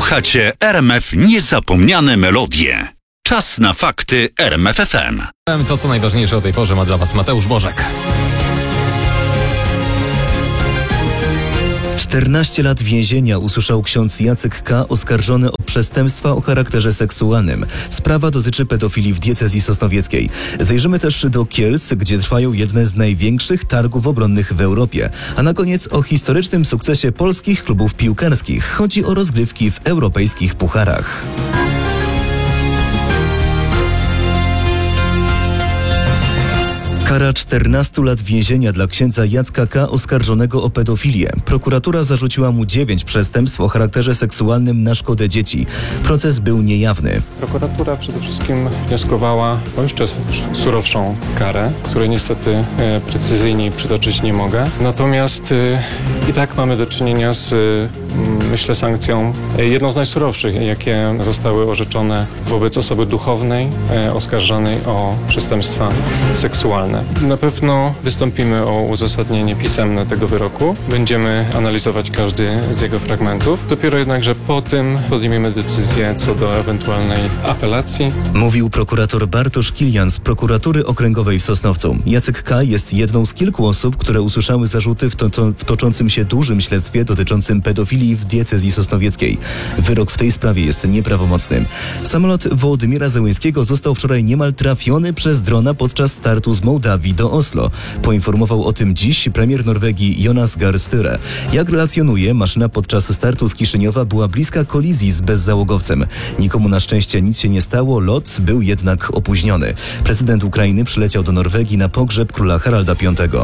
Słuchacie RMF Niezapomniane Melodie. Czas na fakty RMF FM. To, co najważniejsze o tej porze, ma dla Was Mateusz Bożek. 14 lat więzienia usłyszał ksiądz Jacek K., oskarżony o przestępstwa o charakterze seksualnym. Sprawa dotyczy pedofilii w diecezji sosnowieckiej. Zajrzymy też do Kielc, gdzie trwają jedne z największych targów obronnych w Europie. A na koniec o historycznym sukcesie polskich klubów piłkarskich. Chodzi o rozgrywki w europejskich pucharach. Kara 14 lat więzienia dla księdza Jacka K., oskarżonego o pedofilię. Prokuratura zarzuciła mu 9 przestępstw o charakterze seksualnym na szkodę dzieci. Proces był niejawny. Prokuratura przede wszystkim wnioskowała o jeszcze surowszą karę, której niestety precyzyjniej przytoczyć nie mogę. Natomiast i tak mamy do czynienia z, myślę, sankcją jedną z najsurowszych, jakie zostały orzeczone wobec osoby duchownej oskarżanej o przestępstwa seksualne. Na pewno wystąpimy o uzasadnienie pisemne tego wyroku. Będziemy analizować każdy z jego fragmentów. Dopiero jednakże po tym podejmiemy decyzję co do ewentualnej apelacji. Mówił prokurator Bartosz Kilian z prokuratury okręgowej w Sosnowcu. Jacek K. jest jedną z kilku osób, które usłyszały zarzuty w toczącym się dużym śledztwie dotyczącym pedofilii w diecezji sosnowieckiej. Wyrok w tej sprawie jest nieprawomocny. Samolot Wołodymyra Zełenskiego został wczoraj niemal trafiony przez drona podczas startu z Mołdawii do Oslo. Poinformował o tym dziś premier Norwegii Jonas Gahr Støre. Jak relacjonuje, maszyna podczas startu z Kiszyniowa była bliska kolizji z bezzałogowcem. Nikomu na szczęście nic się nie stało, lot był jednak opóźniony. Prezydent Ukrainy przyleciał do Norwegii na pogrzeb króla Haralda V.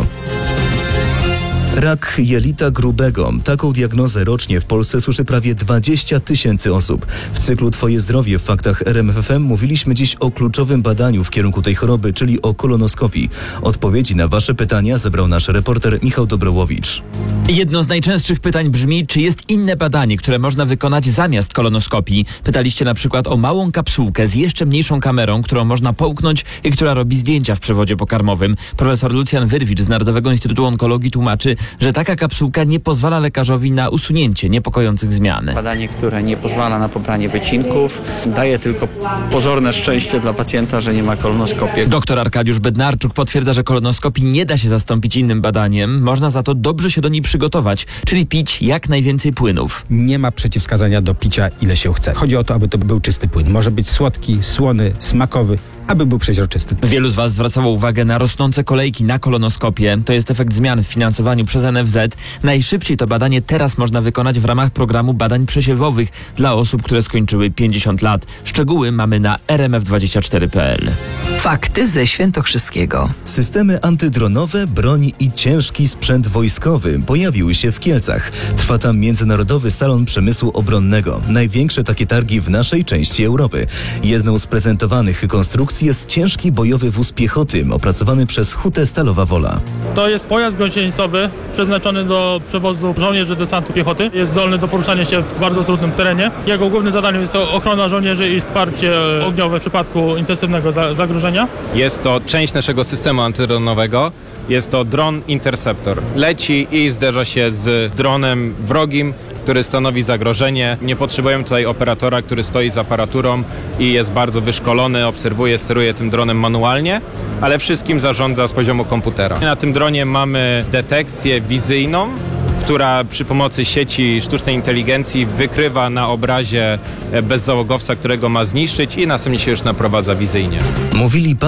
Rak jelita grubego. Taką diagnozę rocznie w Polsce słyszy prawie 20 000 osób. W cyklu Twoje zdrowie w faktach RMF FM mówiliśmy dziś o kluczowym badaniu w kierunku tej choroby, czyli o kolonoskopii. Odpowiedzi na Wasze pytania zebrał nasz reporter Michał Dobrołowicz. Jedno z najczęstszych pytań brzmi, czy jest inne badanie, które można wykonać zamiast kolonoskopii. Pytaliście na przykład o małą kapsułkę z jeszcze mniejszą kamerą, którą można połknąć i która robi zdjęcia w przewodzie pokarmowym. Profesor Lucjan Wyrwicz z Narodowego Instytutu Onkologii tłumaczy, że taka kapsułka nie pozwala lekarzowi na usunięcie niepokojących zmian. Badanie, które nie pozwala na pobranie wycinków, daje tylko pozorne szczęście dla pacjenta, że nie ma kolonoskopii. Doktor Arkadiusz Bednarczuk potwierdza, że kolonoskopii nie da się zastąpić innym badaniem. Można za to dobrze się do niej przygotować, czyli pić jak najwięcej płynów. Nie ma przeciwwskazania do picia ile się chce. Chodzi o to, aby to był czysty płyn. Może być słodki, słony, smakowy, aby był przeźroczysty. Wielu z Was zwracało uwagę na rosnące kolejki na kolonoskopię. To jest efekt zmian w finansowaniu przez NFZ. Najszybciej to badanie teraz można wykonać w ramach programu badań przesiewowych dla osób, które skończyły 50 lat. Szczegóły mamy na rmf24.pl. Fakty ze Świętokrzyskiego. Systemy antydronowe, broń i ciężki sprzęt wojskowy pojawiły się w Kielcach. Trwa tam Międzynarodowy Salon Przemysłu Obronnego. Największe takie targi w naszej części Europy. Jedną z prezentowanych konstrukcji jest ciężki bojowy wóz piechoty, opracowany przez Hutę Stalowa Wola. To jest pojazd gąsienicowy przeznaczony do przewozu żołnierzy desantu piechoty. Jest zdolny do poruszania się w bardzo trudnym terenie. Jego głównym zadaniem jest ochrona żołnierzy i wsparcie ogniowe w przypadku intensywnego zagrożenia. Jest to część naszego systemu antydronowego. Jest to dron Interceptor. Leci i zderza się z dronem wrogim, który stanowi zagrożenie. Nie potrzebujemy tutaj operatora, który stoi z aparaturą i jest bardzo wyszkolony, obserwuje, steruje tym dronem manualnie, ale wszystkim zarządza z poziomu komputera. Na tym dronie mamy detekcję wizyjną, która przy pomocy sieci sztucznej inteligencji wykrywa na obrazie bezzałogowca, którego ma zniszczyć i następnie się już naprowadza wizyjnie. Mówili